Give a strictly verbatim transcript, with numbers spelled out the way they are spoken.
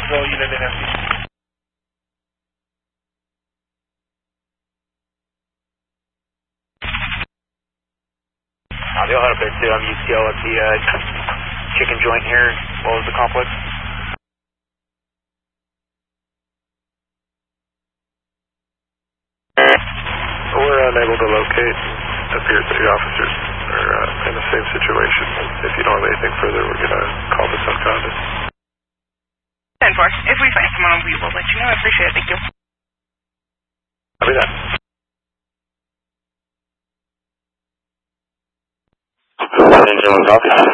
control unit in empty. Uh, the Ohio Base two, I'm U C L at the uh, chicken joint here. What was the complex? We're unable to locate. It appears that your officers are uh, in the same situation. If you don't have anything further, we're going to call this unfounded. ten four. If we find someone, we will let you know. I appreciate it. Thank you. Copy that. Engine one copy.